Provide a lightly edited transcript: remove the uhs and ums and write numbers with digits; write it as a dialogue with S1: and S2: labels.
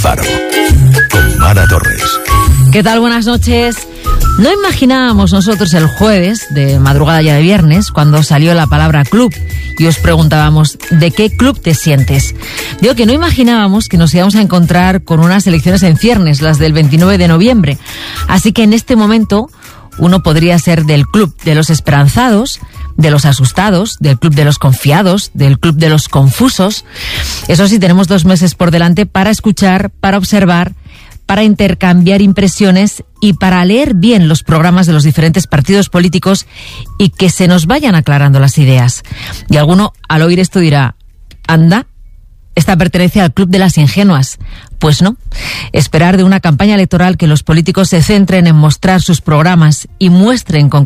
S1: Faro, con Mara Torres.
S2: ¿Qué tal? Buenas noches. No imaginábamos nosotros el jueves, de madrugada ya de viernes, cuando salió la palabra club y os preguntábamos ¿de qué club te sientes? Digo que no imaginábamos que nos íbamos a encontrar con unas elecciones en ciernes, las del 29 de noviembre. Así que en este momento uno podría ser del club de los esperanzados, de los asustados, del club de los confiados, del club de los confusos. Eso sí, tenemos 2 meses por delante para escuchar, para observar, para intercambiar impresiones y para leer bien los programas de los diferentes partidos políticos y que se nos vayan aclarando las ideas. Y alguno al oír esto dirá, anda, esta pertenece al club de las ingenuas. Pues no. Esperar de una campaña electoral que los políticos se centren en mostrar sus programas y muestren con